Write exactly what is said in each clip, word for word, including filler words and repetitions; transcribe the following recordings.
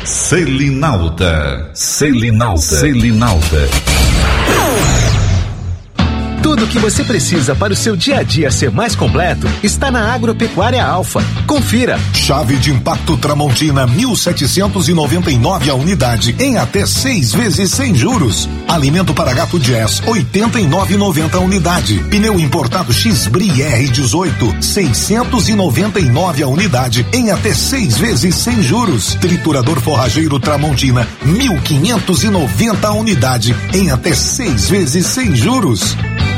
Selinalta. Selinalta. Selinalta. Tudo o que você precisa para o seu dia a dia ser mais completo está na Agropecuária Alfa. Confira. Chave de impacto Tramontina mil setecentos e noventa e nove a unidade em até seis vezes sem juros. Alimento para gato Jazz oitenta e nove reais e noventa centavos a unidade. Pneu importado X-Bri R dezoito seiscentos e noventa e nove a unidade em até seis vezes sem juros. Triturador forrageiro Tramontina mil quinhentos e noventa a unidade em até seis vezes sem juros.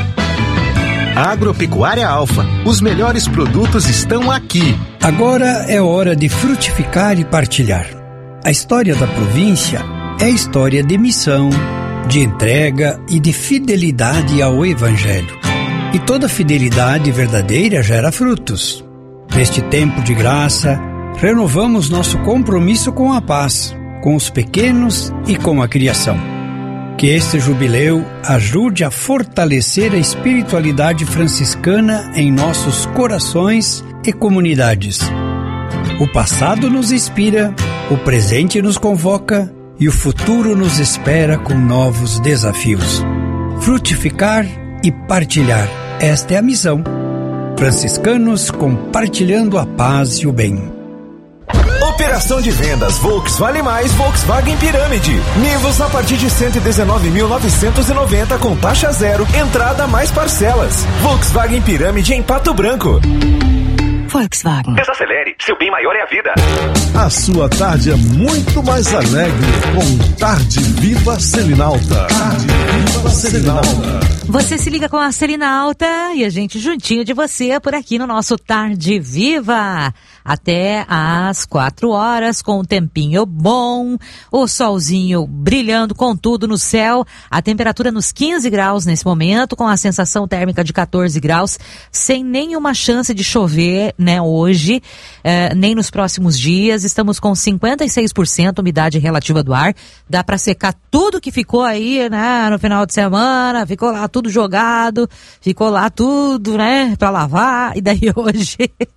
Agropecuária Alfa, os melhores produtos estão aqui. Agora é hora de frutificar e partilhar. A história da província é história de missão, de entrega e de fidelidade ao Evangelho. E toda fidelidade verdadeira gera frutos. Neste tempo de graça, renovamos nosso compromisso com a paz, com os pequenos e com a criação. Que este jubileu ajude a fortalecer a espiritualidade franciscana em nossos corações e comunidades. O passado nos inspira, o presente nos convoca e o futuro nos espera com novos desafios. Frutificar e partilhar, esta é a missão. Franciscanos compartilhando a paz e o bem. Operação de vendas Volkswagen Mais Volkswagen Pirâmide. Nivus a partir de cento e dezenove mil novecentos e noventa com taxa zero, entrada mais parcelas. Volkswagen Pirâmide em Pato Branco. Volkswagen. Desacelere, seu bem maior é a vida. A sua tarde é muito mais alegre com Tarde Viva Selinalta. Tarde Viva Selinalta. Você se liga com a Selinalta e a gente juntinho de você por aqui no nosso Tarde Viva. Até às quatro horas, com um tempinho bom, o solzinho brilhando com tudo no céu, a temperatura nos quinze graus nesse momento, com a sensação térmica de quatorze graus, sem nenhuma chance de chover, né, hoje, eh, nem nos próximos dias. Estamos com cinquenta e seis por cento umidade relativa do ar, dá para secar tudo que ficou aí, né, no final de semana, ficou lá tudo jogado, ficou lá tudo, né, para lavar, e daí hoje...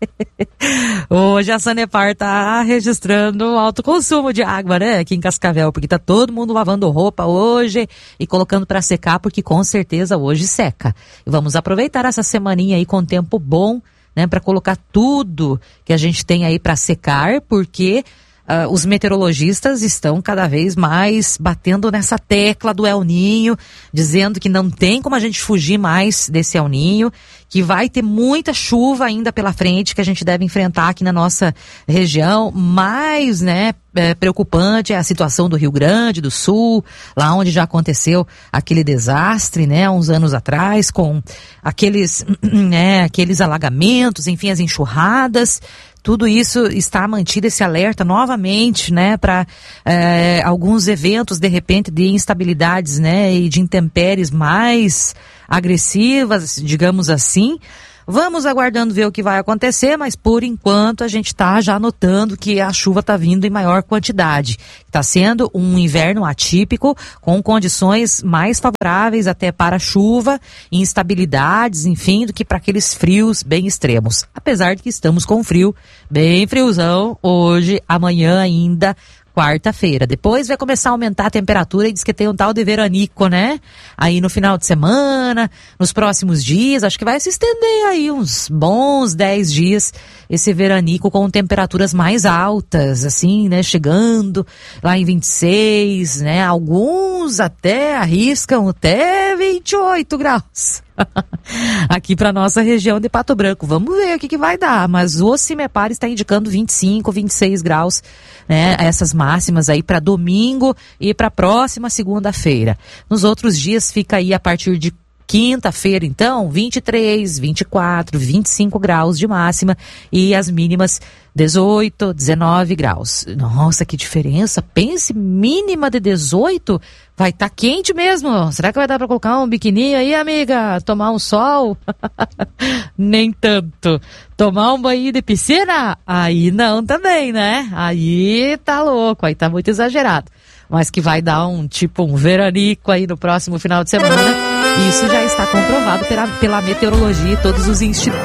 Hoje a Sanepar tá registrando alto consumo de água, né, aqui em Cascavel, porque tá todo mundo lavando roupa hoje e colocando para secar, porque com certeza hoje seca. E vamos aproveitar essa semaninha aí com tempo bom, né, para colocar tudo que a gente tem aí para secar, porque Uh, os meteorologistas estão cada vez mais batendo nessa tecla do El Ninho, dizendo que não tem como a gente fugir mais desse El Ninho, que vai ter muita chuva ainda pela frente, que a gente deve enfrentar aqui na nossa região. Mais, né, é, preocupante é a situação do Rio Grande do Sul, lá onde já aconteceu aquele desastre, né, uns anos atrás, com aqueles, né, aqueles alagamentos, enfim, as enxurradas. Tudo isso está mantido, esse alerta novamente, né, para é, alguns eventos, de repente, de instabilidades, né, e de intempéries mais agressivas, digamos assim. Vamos aguardando ver o que vai acontecer, mas por enquanto a gente está já notando que a chuva está vindo em maior quantidade. Está sendo um inverno atípico, com condições mais favoráveis até para a chuva, instabilidades, enfim, do que para aqueles frios bem extremos. Apesar de que estamos com frio, bem friozão, hoje, amanhã ainda, quarta-feira. Depois vai começar a aumentar a temperatura e diz que tem um tal de veranico, né? Aí no final de semana, nos próximos dias, acho que vai se estender aí uns bons dez dias esse veranico com temperaturas mais altas, assim, né? Chegando lá em vinte e seis, né? Alguns até arriscam até vinte e oito graus. Aqui para nossa região de Pato Branco. Vamos ver o que, que vai dar, mas o Cimepar está indicando vinte e cinco, vinte e seis graus, né, essas máximas aí para domingo e para a próxima segunda-feira. Nos outros dias fica aí a partir de quinta-feira, então, vinte e três, vinte e quatro, vinte e cinco graus de máxima e as mínimas dezoito, dezenove graus. Nossa, que diferença! Pense, mínima de dezoito, vai estar tá quente mesmo. Será que vai dar para colocar um biquininho aí, amiga? Tomar um sol? Nem tanto. Tomar um banho de piscina? Aí não também, né? Aí tá louco, aí tá muito exagerado. Mas que vai dar um tipo um veranico aí no próximo final de semana. Isso já está comprovado pela, pela meteorologia e todos os institutos